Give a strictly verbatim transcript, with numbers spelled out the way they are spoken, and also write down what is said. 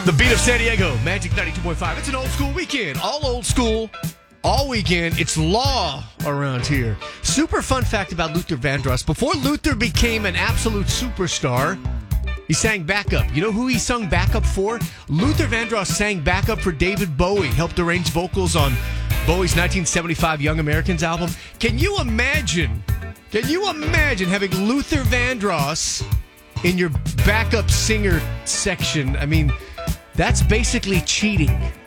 The beat of San Diego, Magic ninety-two point five. It's an old school weekend. All old school, all weekend. It's law around here. Super fun fact about Luther Vandross. Before Luther became an absolute superstar, he sang backup. You know who he sung backup for? Luther Vandross sang backup for David Bowie, helped arrange vocals on Bowie's nineteen seventy-five Young Americans album. Can you imagine, can you imagine having Luther Vandross in your backup singer section? I mean, that's basically cheating.